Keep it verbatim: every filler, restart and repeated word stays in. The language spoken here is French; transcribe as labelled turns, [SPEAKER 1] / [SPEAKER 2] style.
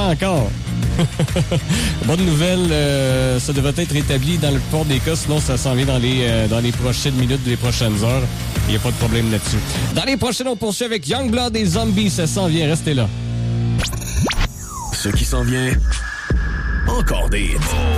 [SPEAKER 1] encore. Bonne nouvelle, euh, ça devrait être établi dans le plupart des cas, sinon ça s'en vient dans les, euh, dans les prochaines minutes, les prochaines heures. Il n'y a pas de problème là-dessus. Dans les prochaines, on poursuit avec Youngblood et Zombies. Ça s'en vient, restez là.
[SPEAKER 2] Ce qui s'en vient, encore des hits.